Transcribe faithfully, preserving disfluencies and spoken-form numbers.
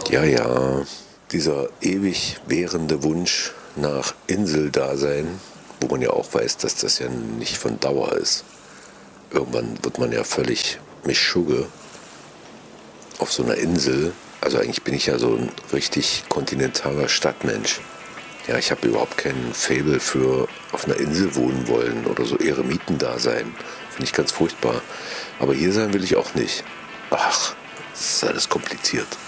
Ja, ja, dieser ewig währende Wunsch nach Inseldasein, wo man ja auch weiß, dass das ja nicht von Dauer ist. Irgendwann wird man ja völlig Mischugge auf so einer Insel. Also eigentlich bin ich ja so ein richtig kontinentaler Stadtmensch. Ja, ich habe überhaupt kein Faible für auf einer Insel wohnen wollen oder so Eremitendasein. Finde ich ganz furchtbar. Aber hier sein will ich auch nicht. Ach, das ist alles kompliziert.